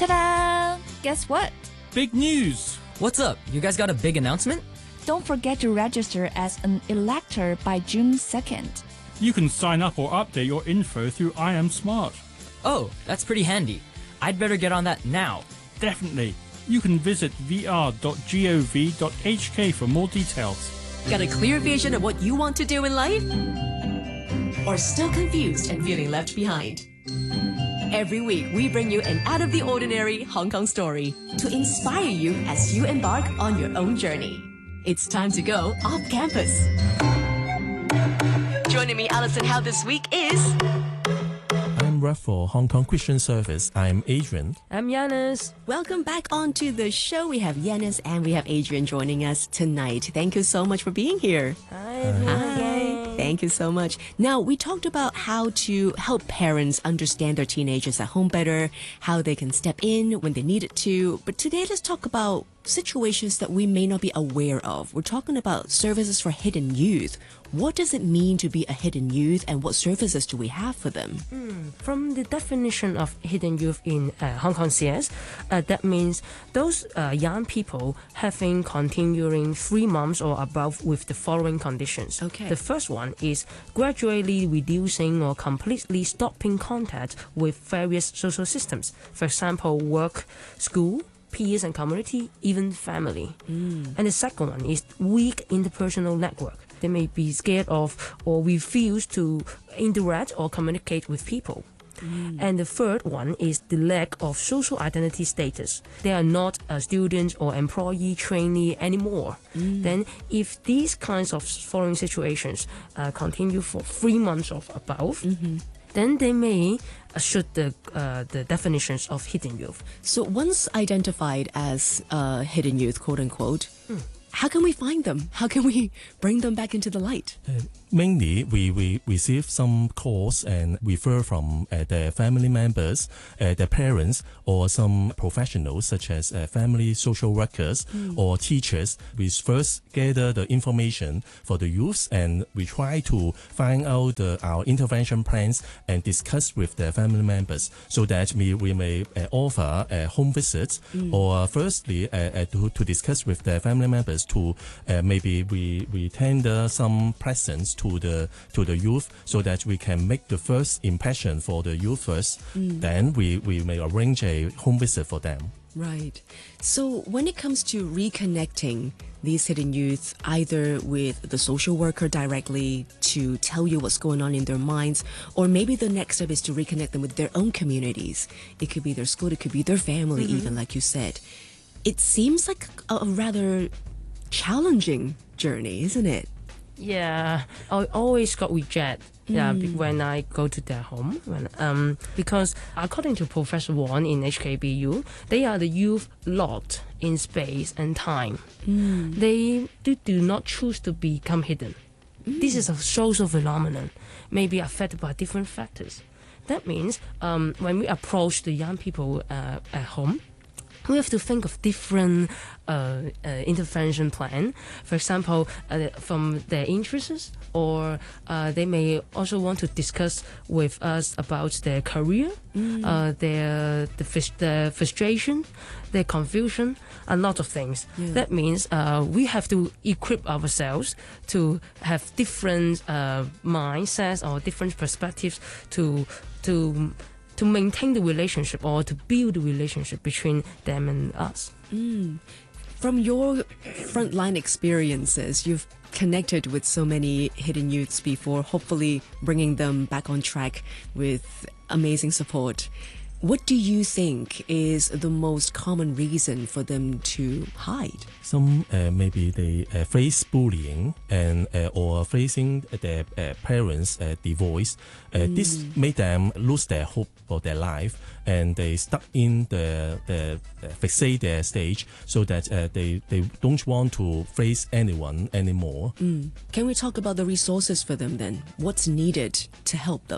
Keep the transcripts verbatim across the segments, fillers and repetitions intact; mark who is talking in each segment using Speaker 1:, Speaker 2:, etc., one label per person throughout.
Speaker 1: Ta-da! Guess what?
Speaker 2: Big news!
Speaker 3: What's up? You guys got a big announcement?
Speaker 1: Don't forget to register as an elector by June second.
Speaker 2: You can sign up or update your info through I Am Smart.
Speaker 3: Oh, that's pretty handy. I'd better get on that now.
Speaker 2: Definitely. You can visit v r dot gov dot h k for more details.
Speaker 4: Got a clear vision of what you want to do in life? Or still confused and feeling left behind? Every week, we bring you an out-of-the-ordinary Hong Kong story to inspire you as you embark on your own journey. It's time to go off campus. Joining me, Alison Howe, this week is...
Speaker 5: I'm Rep for Hong Kong Christian Service. I'm Adrian.
Speaker 6: I'm Yanis.
Speaker 4: Welcome back onto the show. We have Yanis and we have Adrian joining us tonight. Thank you so much for being here.
Speaker 6: Hi, everyone.
Speaker 4: Hi. Thank you so much. Now, we talked about how to help parents understand their teenagers at home better, how they can step in when they need it to. But today, let's talk about situations that we may not be aware of. We're talking about services for hidden youth. What does it mean to be a hidden youth, and what services do we have for them?
Speaker 6: Mm, from the definition of hidden youth in uh, Hong Kong C S, uh, that means those uh, young people having continuing three months or above with the following conditions.
Speaker 4: Okay.
Speaker 6: The first one is gradually reducing or completely stopping contact with various social systems. For example, work, school, peers and community, even family. Mm. And the second one is weak interpersonal network. They may be scared of or refuse to interact or communicate with people. Mm. And the third one is the lack of social identity status. They are not a student or employee, trainee anymore. Mm. Then if these kinds of following situations uh, continue for three months or above, mm-hmm. then they may uh, shoot the uh, the definitions of hidden youth.
Speaker 4: So once identified as uh, hidden youth, quote unquote, mm. how can we find them? How can we bring them back into the light?
Speaker 5: Uh, mainly, we, we receive some calls and refer from uh, their family members, uh, their parents, or some professionals such as uh, family social workers mm. or teachers. We first gather the information for the youths, and we try to find out the, our intervention plans and discuss with their family members so that we, we may uh, offer uh, home visits mm. or firstly uh, uh, to, to discuss with their family members to uh, maybe we, we tender some presents to the to the youth so that we can make the first impression for the youth first. Mm. Then we, we may arrange a home visit for them.
Speaker 4: Right. So when it comes to reconnecting these hidden youth, either with the social worker directly to tell you what's going on in their minds, or maybe the next step is to reconnect them with their own communities. It could be their school, it could be their family, mm-hmm. even like you said. It seems like a, a rather challenging journey, isn't it?
Speaker 6: Yeah, I always got rejected yeah, mm. when I go to their home. When, um, because according to Professor Wong in H K B U, they are the youth locked in space and time. Mm. They do, do not choose to become hidden. Mm. This is a social phenomenon, maybe affected by different factors. That means um, when we approach the young people uh, at home, we have to think of different uh, uh, intervention plan. For example, uh, from their interests, or uh, they may also want to discuss with us about their career, mm. uh, their the, frus- the frustration, their confusion, a lot of things. Yeah. That means uh, we have to equip ourselves to have different uh, mindsets or different perspectives to to. to maintain the relationship or to build the relationship between them and us.
Speaker 4: Mm. From your frontline experiences, you've connected with so many hidden youths before, hopefully bringing them back on track with amazing support. What do you think is the most common reason for them to hide?
Speaker 5: Some uh, maybe they uh, face bullying and uh, or facing their uh, parents' uh, divorce. Uh, mm. This made them lose their hope for their life, and they stuck in the the uh, fixate their stage so that uh, they they don't want to face anyone anymore.
Speaker 4: Mm. Can we talk about the resources for them then? What's needed to help them?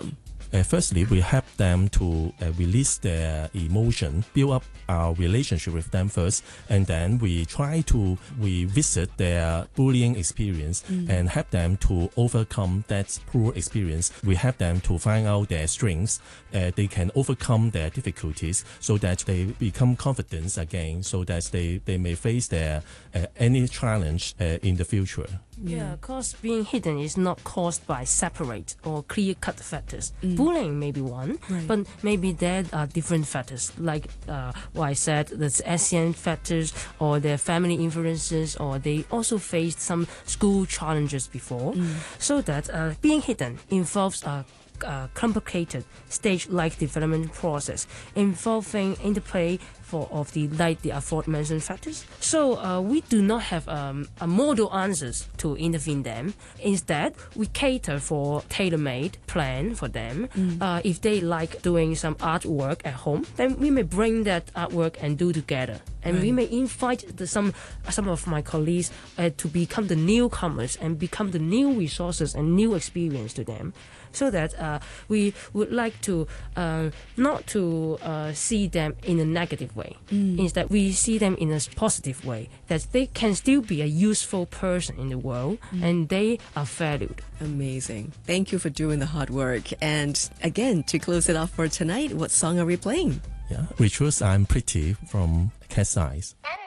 Speaker 5: Uh, firstly, we help them to uh, release their emotion, build up our relationship with them first, and then we try to revisit their bullying experience mm. and help them to overcome that poor experience. We help them to find out their strengths. Uh, they can overcome their difficulties so that they become confident again, so that they, they may face their uh, any challenge uh, in the future.
Speaker 6: Yeah, because being hidden is not caused by separate or clear-cut factors. Mm. Bullying may be one, right. but maybe there are different factors, like uh, what I said, the S E N factors or their family influences, or they also faced some school challenges before. Mm. So that uh, being hidden involves a uh, complicated stage-like development process involving interplay for of the like the aforementioned factors. So uh, we do not have um, a model answers to intervene them. Instead, we cater for tailor-made plan for them. Mm. Uh, if they like doing some artwork at home, then we may bring that artwork and do together. And right. we may invite the, some some of my colleagues uh, to become the newcomers and become the new resources and new experience to them. So that uh, we would like to uh, not to uh, see them in a negative way. Mm. Instead, we see them in a positive way, that they can still be a useful person in the world mm. and they are valued.
Speaker 4: Amazing. Thank you for doing the hard work. And again, to close it off for tonight, what song are we playing?
Speaker 5: Yeah, we chose I'm Pretty from Cat's Eyes.